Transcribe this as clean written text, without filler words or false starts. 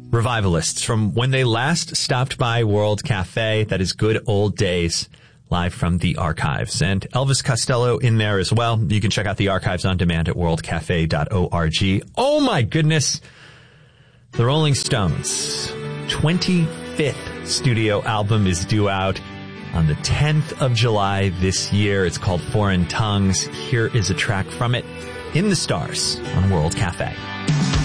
Revivalists from when they last stopped by World Cafe. That is Good Old Days, live from the archives. And Elvis Costello in there as well. You can check out the archives on demand at worldcafe.org. Oh my goodness. The Rolling Stones' 25th studio album is due out on the 10th of July this year. It's called Foreign Tongues. Here is a track from it, In the Stars, on World Cafe.